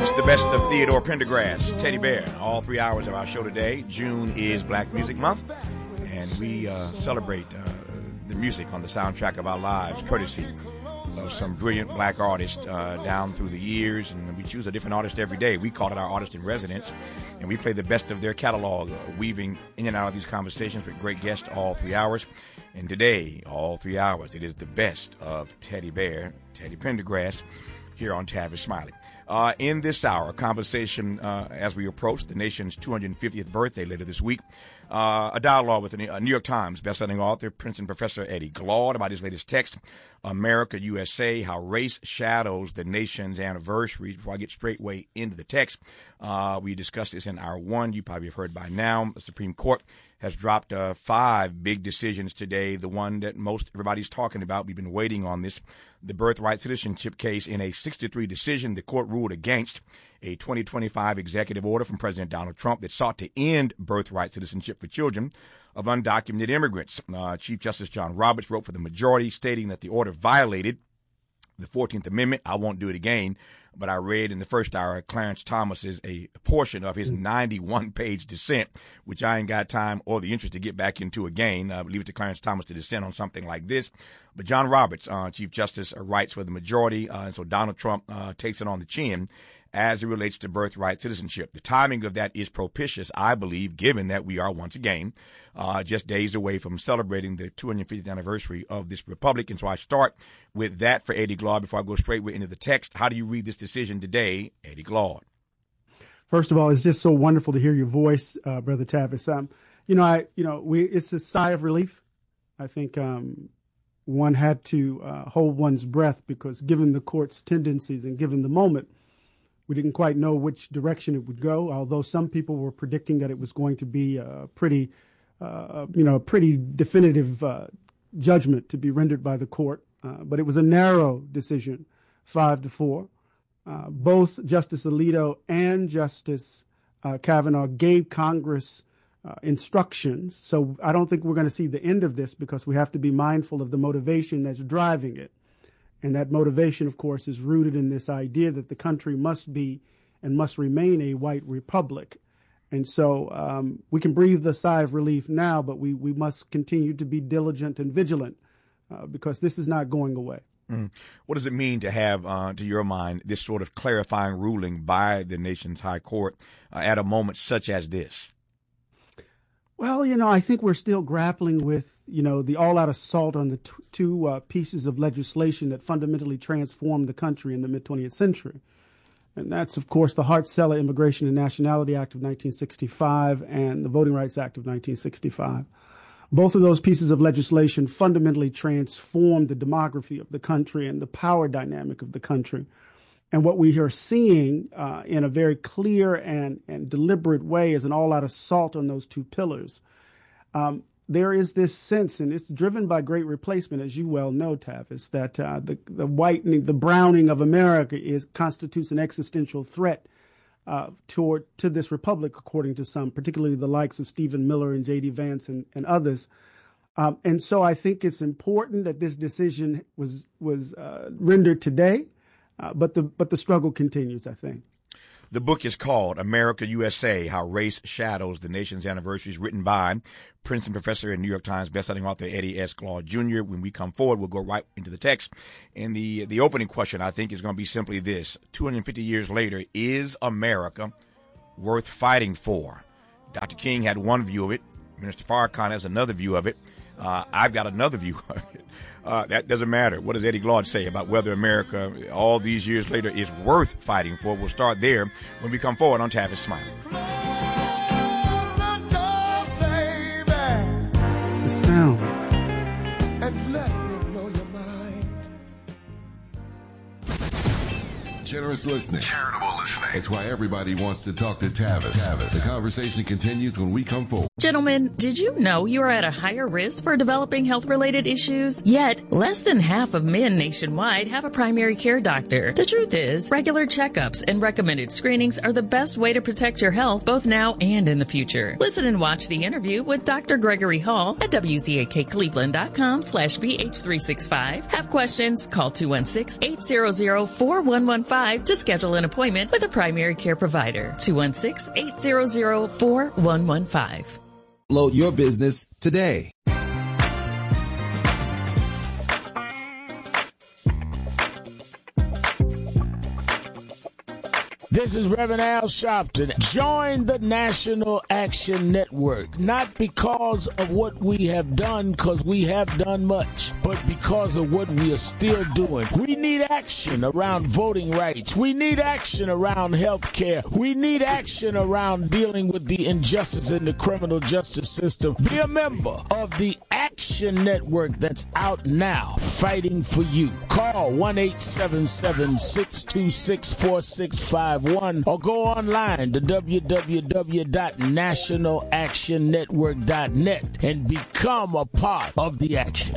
It's the best of Theodore Pendergrass, Teddy Bear. All 3 hours of our show today. June is Black Music Month, and we celebrate the music on the soundtrack of our lives, courtesy of some brilliant black artists down through the years, and we choose a different artist every day. We call it our artist in residence, and we play the best of their catalog, weaving in and out of these conversations with great guests all 3 hours. And today, all 3 hours, it is the best of Teddy Bear, Teddy Pendergrass, here on Tavis Smiley. In this hour, a conversation as we approach the nation's 250th birthday later this week, a dialogue with a New York Times bestselling author, Princeton professor Eddie Glaude, about his latest text, America, USA, How Race Shadows the Nation's Anniversary. Before I get straightway into the text, we discussed this in hour one. You probably have heard by now. The Supreme Court has dropped 5 big decisions today, the one that most everybody's talking about. We've been waiting on this, the birthright citizenship case. In a 6-3 decision, the court ruled against a 2025 executive order from President Donald Trump that sought to end birthright citizenship for children of undocumented immigrants. Chief Justice John Roberts wrote for the majority, stating that the order violated the 14th Amendment. I won't do it again, but I read in the first hour Clarence Thomas's a portion of his 91-page dissent, which I ain't got time or the interest to get back into again. Leave it to Clarence Thomas to dissent on something like this. But John Roberts, Chief Justice, writes for the majority, and so Donald Trump takes it on the chin as it relates to birthright citizenship. The timing of that is propitious, I believe, given that we are once again just days away from celebrating the 250th anniversary of this republic. And so I start with that for Eddie Glaude before I go straight into the text. How do you read this decision today, Eddie Glaude? First of all, it's just so wonderful to hear your voice, Brother Tavis. It's a sigh of relief. I think one had to hold one's breath because given the court's tendencies and given the moment, we didn't quite know which direction it would go, although some people were predicting that it was going to be a pretty definitive judgment to be rendered by the court. But it was a narrow decision, 5-4. Both Justice Alito and Justice Kavanaugh gave Congress instructions. So I don't think we're going to see the end of this because we have to be mindful of the motivation that's driving it. And that motivation, of course, is rooted in this idea that the country must be and must remain a white republic. And so we can breathe the sigh of relief now, but we must continue to be diligent and vigilant because this is not going away. What does it mean to have, to your mind, this sort of clarifying ruling by the nation's high court at a moment such as this? Well, I think we're still grappling with, the all-out assault on the two pieces of legislation that fundamentally transformed the country in the mid-20th century. And that's, of course, the Hart-Celler Immigration and Nationality Act of 1965 and the Voting Rights Act of 1965. Both of those pieces of legislation fundamentally transformed the demography of the country and the power dynamic of the country. And what we are seeing in a very clear and deliberate way is an all-out assault on those two pillars. There is this sense, and it's driven by great replacement, as you well know, Tavis, that the whitening, the browning of America constitutes an existential threat to this republic, according to some, particularly the likes of Stephen Miller and J.D. Vance and others. And so I think it's important that this decision was rendered today. But the struggle continues, I think. The book is called America, USA, How Race Shadows the Nation's Anniversaries, written by Princeton professor and New York Times bestselling author Eddie S. Glaude Jr. When we come forward, we'll go right into the text. And the opening question, I think, is going to be simply this. 250 years later, is America worth fighting for? Dr. King had one view of it. Minister Farrakhan has another view of it. I've got another view of it. That doesn't matter. What does Eddie Glaude say about whether America, all these years later, is worth fighting for? We'll start there when we come forward on Tavis Smiley. The sound. And let me blow your mind. Generous listening. Charitable listening. It's why everybody wants to talk to Tavis. The conversation continues when we come forward. Gentlemen, did you know you are at a higher risk for developing health-related issues? Yet, less than half of men nationwide have a primary care doctor. The truth is, regular checkups and recommended screenings are the best way to protect your health both now and in the future. Listen and watch the interview with Dr. Gregory Hall at WZAKCleveland.com/BH365. Have questions? Call 216-800-4115 888-4115 to schedule an appointment with a primary care provider. 216-800-4115. Load your business today. This is Reverend Al Sharpton. Join the National Action Network, not because of what we have done, because we have done much, but because of what we are still doing. We need action around voting rights. We need action around health care. We need action around dealing with the injustice in the criminal justice system. Be a member of the Action Network that's out now, fighting for you. Call 1-877-626-4651 or go online to www.nationalactionnetwork.net and become a part of the action.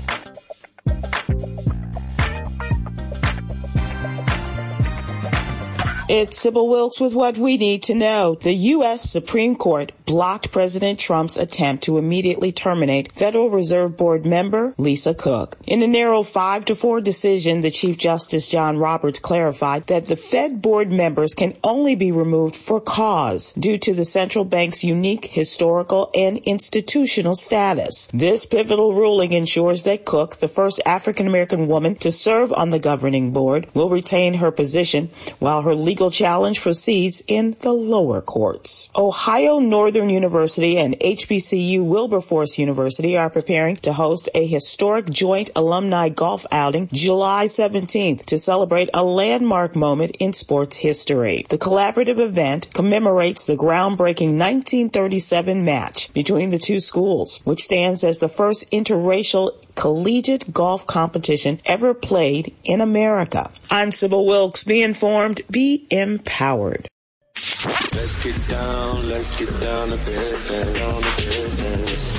It's Sybil Wilkes with what we need to know. The U.S. Supreme Court blocked President Trump's attempt to immediately terminate Federal Reserve Board member Lisa Cook. In a narrow 5-4 decision, the Chief Justice John Roberts clarified that the Fed board members can only be removed for cause due to the central bank's unique historical and institutional status. This pivotal ruling ensures that Cook, the first African-American woman to serve on the governing board, will retain her position while her legal challenge proceeds in the lower courts. Ohio Northern University and HBCU Wilberforce University are preparing to host a historic joint alumni golf outing July 17th to celebrate a landmark moment in sports history. The collaborative event commemorates the groundbreaking 1937 match between the two schools, which stands as the first interracial collegiate golf competition ever played in America. I'm Sybil Wilkes. Be informed, be empowered. Let's get down to business.